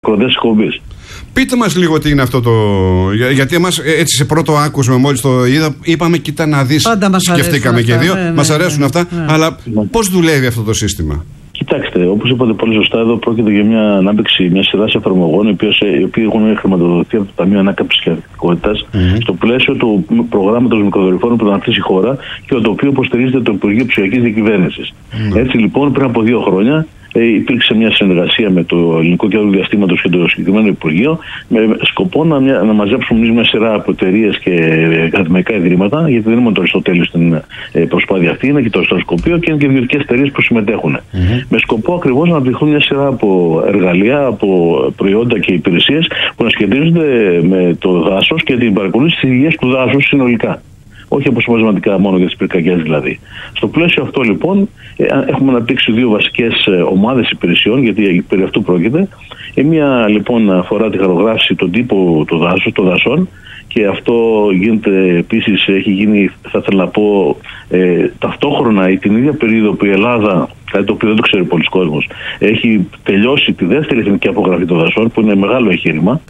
ακροατές εκπομπής. Πείτε μας λίγο τι είναι αυτό το. Γιατί εμάς έτσι σε πρώτο άκουσμα, μόλις το είδα, είπαμε κοίτα να δεις. Σκεφτήκαμε και δύο. Μας αρέσουν αυτά. Αλλά πώς δουλεύει αυτό το σύστημα? Κοιτάξτε, όπως είπατε πολύ σωστά, εδώ πρόκειται για μια ανάπτυξη μια σειρά εφαρμογών, οι οποίοι έχουν χρηματοδοτηθεί από το Ταμείο Ανάκαμψης και Ανθεκτικότητας στο πλαίσιο του προγράμματος μικροδορυφόρων που θα αναπτύσσει η χώρα και το οποίο υποστηρίζεται το Υπουργείο Ψηφιακής Διακυβέρνησης. Έτσι λοιπόν, πριν από 2 χρόνια, υπήρξε μια συνεργασία με το Ελληνικό Κέντρο Διαστήματος και το συγκεκριμένο Υπουργείο με σκοπό να μαζέψουμε μια σειρά από εταιρείες και ακαδημαϊκά ιδρύματα, γιατί δεν είναι το Αριστοτέλειο στην προσπάθεια αυτή, είναι και το Αστροσκοπείο και είναι και ιδιωτικές εταιρείες που συμμετέχουν. Με σκοπό ακριβώς να αναπτυχθούν μια σειρά από εργαλεία, από προϊόντα και υπηρεσίες που να σχετίζονται με το δάσος και την παρακολούθηση της υγείας του δάσους συνολικά. Όχι αποσπασματικά μόνο για τις πυρκαγιές δηλαδή. Στο πλαίσιο αυτό λοιπόν έχουμε αναπτύξει 2 βασικές ομάδες υπηρεσιών, γιατί περί αυτού πρόκειται. Η μία λοιπόν αφορά τη χαρογράφηση των τύπων των δασών και αυτό γίνεται επίσης, έχει γίνει, θα ήθελα να πω, ταυτόχρονα ή την ίδια περίοδο που η Ελλάδα, κάτι το οποίο δεν το ξέρει πολλοί κόσμος, έχει τελειώσει τη δεύτερη εθνική απογραφή των δασών, που είναι μεγάλο εγχείρημα,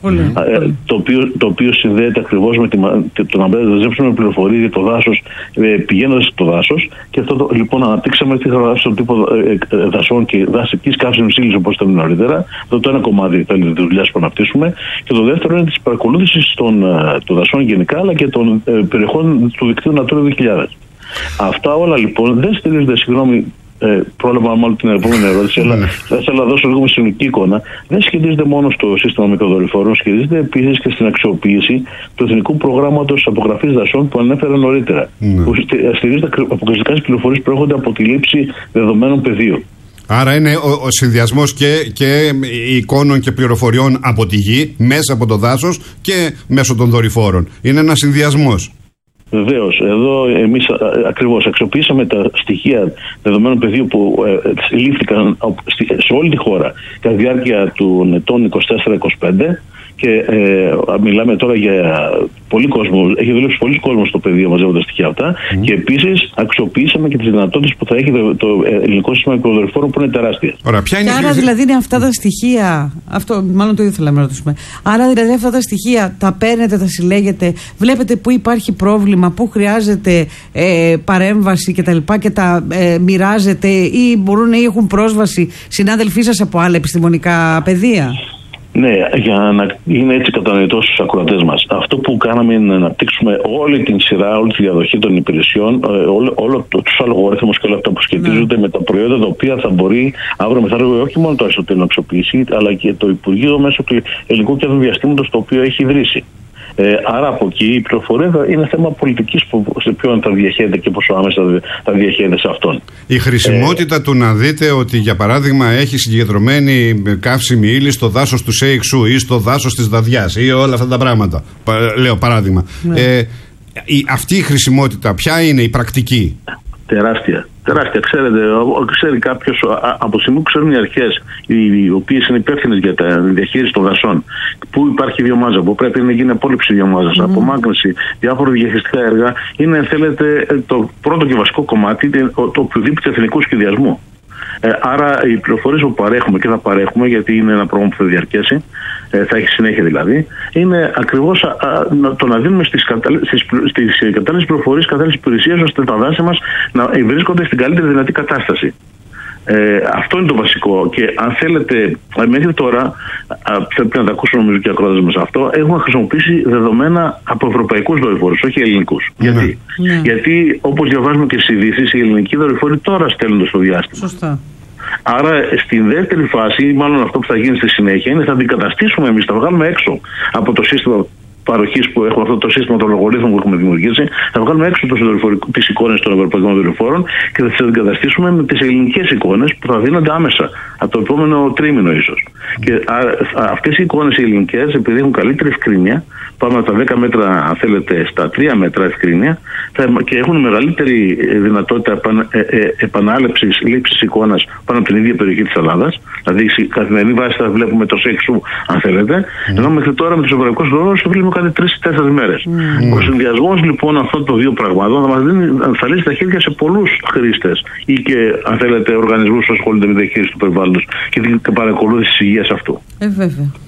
το οποίο συνδέεται ακριβώς με το να μαζέψουμε πληροφορίες για το δάσος πηγαίνοντας στο δάσος. Και αυτό λοιπόν αναπτύξαμε τη χαρογράφηση των τύπων δασών και δασικής καύσιμης ύλης, όπως ήταν νωρίτερα. Αυτό το ένα κομμάτι θέλει τη δουλειά που αναπτύσσουμε. Και το δεύτερο είναι της παρακολούθησης των δασών γενικά, αλλά και των περιοχών του δικτύου Natura 2000. Αυτά όλα λοιπόν δεν στηρίζονται, συγγνώμη, πρόλαβα μάλλον την επόμενη ερώτηση, αλλά θα ήθελα να δώσω λίγο συνολική εικόνα. Δεν σχετίζεται μόνο στο σύστημα μικροδορυφόρων, σχετίζεται επίσης και στην αξιοποίηση του Εθνικού Προγράμματος Απογραφής Δασών που ανέφερα νωρίτερα. Που στηρίζεται αποκλειστικά στις πληροφορίες που έρχονται από τη λήψη δεδομένων πεδίου. Άρα είναι ο συνδυασμός και εικόνων και πληροφοριών από τη γη, μέσα από το δάσος και μέσω των δορυφόρων. Είναι ένας συνδυασμός. Βεβαίως. Εδώ εμείς ακριβώς αξιοποιήσαμε τα στοιχεία δεδομένων πεδίου που λήφθηκαν σε όλη τη χώρα κατά τη διάρκεια των ετών 24-25 και μιλάμε τώρα για πολύ κόσμο, έχει δουλέψει πολλοί κόσμο στο πεδίο μαζεύοντας τα στοιχεία αυτά και επίσης αξιοποιήσαμε και τις δυνατότητες που θα έχει το ελληνικό σύστημα μικροδορυφόρων που είναι τεράστια. Άρα δηλαδή είναι αυτά τα στοιχεία, αυτό μάλλον το ήθελα να ρωτήσουμε. Άρα δηλαδή αυτά τα στοιχεία τα παίρνετε, τα συλλέγετε, βλέπετε πού υπάρχει πρόβλημα, πού χρειάζεται παρέμβαση κτλ. Και τα μοιράζετε ή μπορούν ή έχουν πρόσβαση συνάδελφοί σας από άλλα επιστημονικά πεδία? Ναι, για να είναι έτσι κατανοητό στους ακροατές μας. Αυτό που κάναμε είναι να αναπτύξουμε όλη την σειρά, όλη τη διαδοχή των υπηρεσιών, όλο τους αλγορίθμους και όλα αυτά που σχετίζονται με τα προϊόντα τα οποία θα μπορεί αύριο μεθαύριο όχι μόνο το Αριστοτέλειο να αξιοποιήσει, αλλά και το Υπουργείο μέσω του Ελληνικού Κέντρου Διαστήματος το οποίο έχει ιδρύσει. Άρα από εκεί η πληροφορία είναι θέμα πολιτικής σε ποιον θα διαχέεται και πόσο άμεσα θα διαχέεται σε αυτόν. Η χρησιμότητα του να δείτε ότι για παράδειγμα έχει συγκεντρωμένη καύσιμη ύλη στο δάσος του Σέιξου ή στο δάσος της Δαδιάς ή όλα αυτά τα πράγματα. Λέω παράδειγμα. Αυτή η χρησιμότητα ποια είναι η πρακτική? Τεράστια. Ξέρει κάποιος από τη στιγμή που ξέρουν οι αρχές, οι οποίες είναι υπεύθυνες για τη διαχείριση των δασών, που υπάρχει βιομάζα, που πρέπει να γίνει απόλυψη βιομάζας, απομάκρυνση, διάφορα διαχειριστικά έργα, είναι, αν θέλετε, το πρώτο και βασικό κομμάτι το οποιοδήποτε εθνικού σχεδιασμού. Άρα οι πληροφορίες που παρέχουμε και θα παρέχουμε, γιατί είναι ένα πρόγραμμα που θα διαρκέσει, θα έχει συνέχεια δηλαδή, είναι ακριβώς το να δίνουμε στις κατάλληλες πληροφορίες, κατάλληλες υπηρεσίες, ώστε τα δάση μας να βρίσκονται στην καλύτερη δυνατή κατάσταση. Αυτό είναι το βασικό. Και αν θέλετε, μέχρι τώρα, πρέπει να τα ακούσουν νομίζω και οι ακροατές μας αυτό, έχουμε χρησιμοποιήσει δεδομένα από ευρωπαϊκούς δορυφόρους, όχι ελληνικούς. Γιατί όπως διαβάζουμε και στις ειδήσεις, οι ελληνικοί δορυφόροι τώρα στέλνονται στο διάστημα. Σωστά. Άρα στην δεύτερη φάση, ή μάλλον αυτό που θα γίνει στη συνέχεια, είναι θα αντικαταστήσουμε εμείς, θα βγάλουμε έξω από το σύστημα παροχής που έχουμε, αυτό το σύστημα των λογαριθμών που έχουμε δημιουργήσει, θα βγάλουμε έξω τις εικόνες των ευρωπαϊκών δορυφόρων και θα τις αντικαταστήσουμε με τις ελληνικές εικόνες που θα δίνονται άμεσα από το επόμενο τρίμηνο ίσως. Και αυτές οι εικόνες οι ελληνικές, επειδή έχουν καλύτερη ευκρίνεια, πάμε από τα 10 μέτρα, αν θέλετε, στα 3 μέτρα ευκρίνεια, και έχουν μεγαλύτερη δυνατότητα επανάληψης λήψης εικόνας πάνω από την ίδια περιοχή της Ελλάδας. Δηλαδή, σε καθημερινή βάση θα βλέπουμε το Σέιξου, αν θέλετε, ενώ μέχρι τώρα με τους ευρωπαϊκούς δορυφόρους θα βλέπουμε κάθε 3-4 μέρες. Ο συνδυασμός λοιπόν αυτών των δύο πραγμάτων θα λύσει τα χέρια σε πολλούς χρήστες ή και, αν θέλετε, οργανισμούς που ασχολούνται με τη διαχείριση του περιβάλλοντος και την παρακολούθηση της υγείας αυτού. Βέβαια.